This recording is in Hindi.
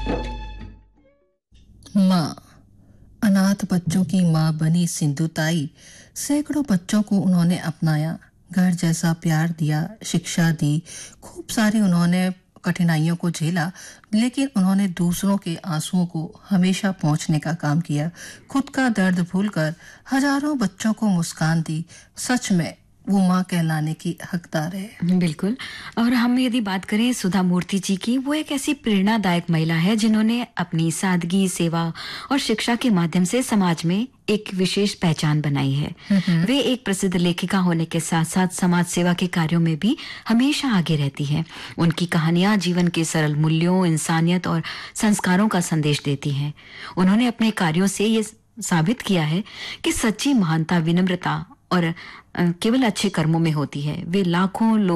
माँ। अनाथ बच्चों की माँ बनी सिंधुताई, सैकड़ों बच्चों को उन्होंने अपनाया, घर जैसा प्यार दिया, शिक्षा दी, खूब सारी उन्होंने कठिनाइयों को झेला, लेकिन उन्होंने दूसरों के आंसुओं को हमेशा पहुंचने का काम किया, खुद का दर्द भूलकर हजारों बच्चों को मुस्कान दी। सच में वो माँ कहलाने की हकदार है। बिल्कुल। और हम यदि बात करें सुधा मूर्ति जी की, वो एक ऐसी प्रेरणादायक महिला है जिन्होंने अपनी सादगी, सेवा और शिक्षा के माध्यम से समाज में एक विशेष पहचान बनाई है। वे एक प्रसिद्ध लेखिका होने के साथ साथ समाज सेवा के कार्यों में भी हमेशा आगे रहती है। उनकी कहानियां जीवन के सरल मूल्यों, इंसानियत और संस्कारों का संदेश देती हैं। उन्होंने अपने कार्यों से ये साबित किया है कि सच्ची महानता विनम्रता और केवल अच्छे कर्मों में होती है। वे लाखों लोग